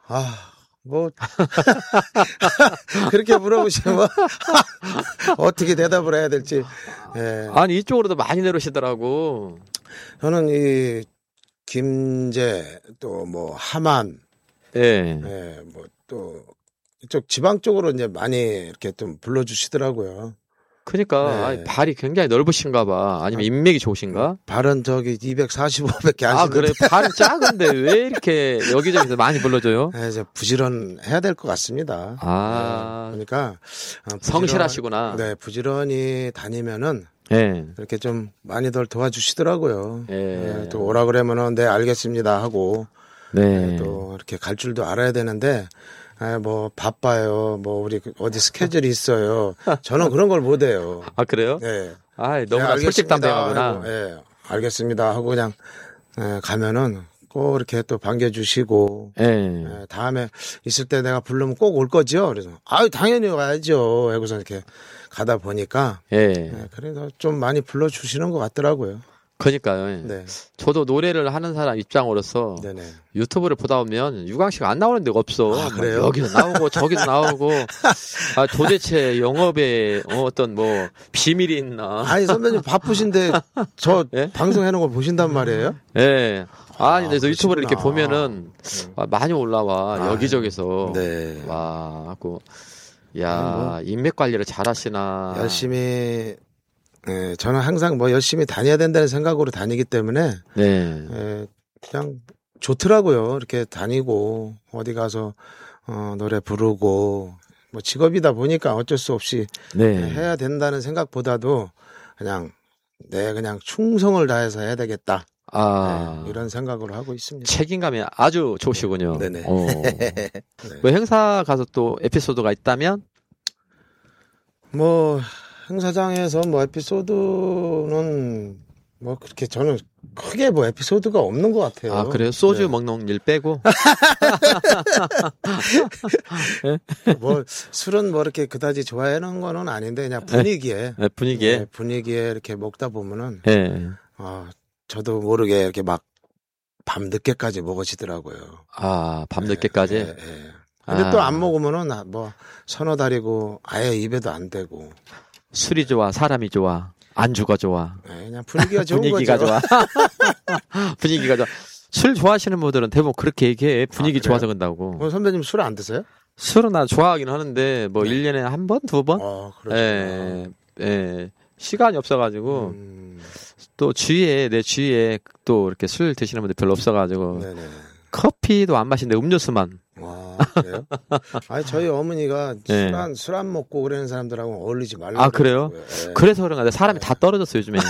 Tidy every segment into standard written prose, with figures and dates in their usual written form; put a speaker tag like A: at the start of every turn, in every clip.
A: 뭐 그렇게 물어보시면 어떻게 대답을 해야 될지. 예.
B: 아니 이쪽으로도 많이 내려오시더라고.
A: 저는 이 김제 또 뭐 함안,
B: 예.
A: 예, 뭐 또 이쪽 지방 쪽으로 이제 많이 이렇게 좀 불러주시더라고요.
B: 그러니까
A: 네.
B: 아니, 발이 굉장히 넓으신가 봐. 아니면 인맥이 좋으신가?
A: 발은 저기 245밖에 안
B: 아
A: 쓰는데.
B: 그래 발은 작은데 왜 이렇게 여기저기서 많이 불러줘요?
A: 예, 이제 부지런해야 될 것 같습니다.
B: 아
A: 예, 그러니까
B: 성실하시구나.
A: 네, 부지런히 다니면은
B: 예.
A: 이렇게 좀 많이들 도와주시더라고요.
B: 예.
A: 또 오라 그러면은 네 알겠습니다 하고
B: 네.
A: 또 이렇게 갈 줄도 알아야 되는데 뭐 바빠요. 뭐 우리 어디 스케줄이 있어요. 저는 그런 걸 못해요.
B: 아 그래요?
A: 네.
B: 아 너무나 솔직담대하구나.
A: 예, 알겠습니다 하고 그냥 가면은 꼭 이렇게 또 반겨주시고
B: 예.
A: 다음에 있을 때 내가 부르면 꼭 올 거죠. 그래서 당연히 와야죠. 하고서 이렇게 가다 보니까
B: 예.
A: 그래서 좀 많이 불러주시는 것 같더라고요.
B: 그러니까요.
A: 네.
B: 저도 노래를 하는 사람 입장으로서
A: 네네.
B: 유튜브를 보다 보면 유광 씨가 안 나오는 데가 없어.
A: 아, 그래요?
B: 여기도 나오고 저기도 나오고. 도대체 영업에 어떤 뭐 비밀이 있나?
A: 아니 선배님 바쁘신데 저
B: 예?
A: 방송해놓은 걸 보신단 말이에요?
B: 예. 아니 그래서 유튜브를 이렇게
A: 그러시구나.
B: 보면은 많이 올라와 여기저기서.
A: 네.
B: 와, 하고 야 인맥 관리를 잘하시나.
A: 열심히 저는 항상 뭐 열심히 다녀야 된다는 생각으로 다니기 때문에
B: 네.
A: 그냥 좋더라고요. 이렇게 다니고 어디 가서 노래 부르고 뭐 직업이다 보니까 어쩔 수 없이
B: 네.
A: 해야 된다는 생각보다도 그냥 충성을 다해서 해야 되겠다. 이런 생각으로 하고 있습니다.
B: 책임감이 아주 좋으시군요.
A: 네네.
B: 네. 뭐 행사 가서 또 에피소드가 있다면?
A: 뭐 행사장에서 뭐 에피소드는 뭐 그렇게 저는 크게 뭐 에피소드가 없는 것 같아요.
B: 아 그래요? 소주 먹는 일 빼고?
A: 뭐 술은 뭐 이렇게 그다지 좋아하는 거는 아닌데 그냥 분위기에 분위기에 이렇게 먹다 보면은 저도 모르게 이렇게 막 밤 늦게까지 먹으시더라고요.
B: 밤 늦게까지?
A: 근데 또 안 먹으면은 뭐 서너 달이고 아예 입에도 안 대고.
B: 술이 좋아, 사람이 좋아, 안주가 좋아.
A: 그냥 분위기가 좋은
B: 분위기가
A: 거죠.
B: 좋아. 분위기가 좋아. 술 좋아하시는 분들은 대부분 그렇게 얘기해. 분위기 좋아서 그런다고.
A: 선배님 술 안 드세요?
B: 술은 나 좋아하긴 하는데 뭐 1년에 한 번, 두 번?
A: 그렇구나.
B: 시간이 없어가지고 또 내 주위에 또 이렇게 술 드시는 분들 별로 없어가지고 커피도 안 마시는데 음료수만.
A: 와, 그래요? 아니, 저희 어머니가 술 안 먹고 그러는 사람들하고 어울리지 말라고.
B: 아, 그래요? 그래서 그런가. 사람이 다 떨어졌어요, 요즘에.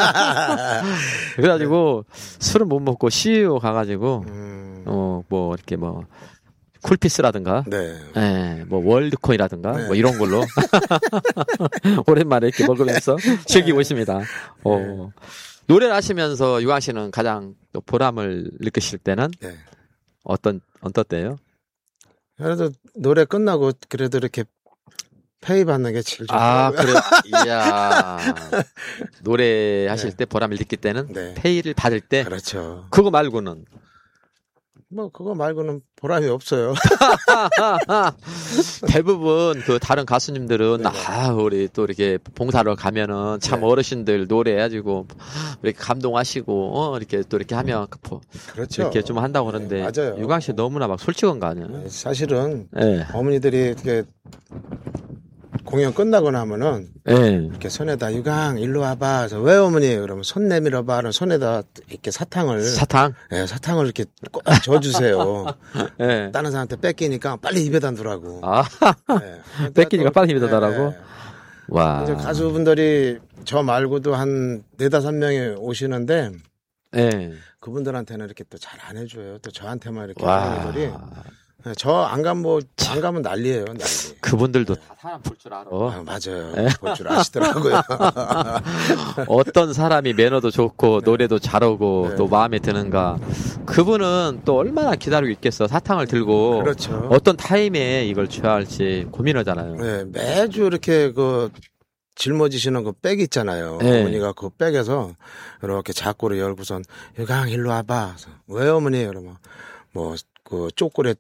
B: 그래가지고, 술은 못 먹고 CU 가가지고, 뭐, 이렇게 뭐, 쿨피스라든가, 뭐, 월드코인이라든가, 뭐, 이런 걸로. 오랜만에 이렇게 먹으면서 즐기고 있습니다. 노래를 하시면서 유광 씨는 가장 또 보람을 느끼실 때는? 어떤 때예요?
A: 그래도 노래 끝나고 그래도 이렇게 페이 받는 게 제일 좋아요.
B: 그래요? 이야. 노래 하실 때 보람을 느낄 때는 페이를 받을 때?
A: 그렇죠.
B: 그거 말고는?
A: 뭐, 그거 말고는 보람이 없어요.
B: 대부분 다른 가수님들은, 우리 또 이렇게 봉사를 가면은 참 어르신들 노래해가지고, 이렇게 감동하시고, 이렇게 또 이렇게 하면,
A: 그렇죠.
B: 이렇게 좀 한다고 하는데,
A: 맞아요.
B: 유광 씨 너무나 막 솔직한 거 아니야?
A: 사실은, 어머니들이 이렇게 공연 끝나고 나면은 이렇게 손에다 유광 일로 와봐. 그래서 왜 어머니? 그러면 손 내밀어봐. 그러면 손에다 이렇게 사탕을 이렇게 꼭 줘주세요. 다른 사람한테 뺏기니까 빨리 입에다 두라고.
B: 뺏기니까 빨리 입에다 두라고. 와.
A: 이제 가수분들이 저 말고도 한 4-5명이 오시는데 그분들한테는 이렇게 또 잘 안 해줘요. 또 저한테만 이렇게 하는 분들이. 저 안 가면 난리예요, 난리.
B: 그분들도 다 사람 볼 줄 알아.
A: 맞아요. 볼 줄 아시더라고요.
B: 어떤 사람이 매너도 좋고 노래도 잘하고 또 마음에 드는가. 그분은 또 얼마나 기다리고 있겠어. 사탕을 들고.
A: 그렇죠.
B: 어떤 타임에 이걸 줘야 할지 고민하잖아요.
A: 매주 이렇게 짊어지시는 그 백 있잖아요. 어머니가 그 백에서 이렇게 자꾸를 열고선 유강 일로 와봐. 왜 어머니? 그러면 뭐 초콜릿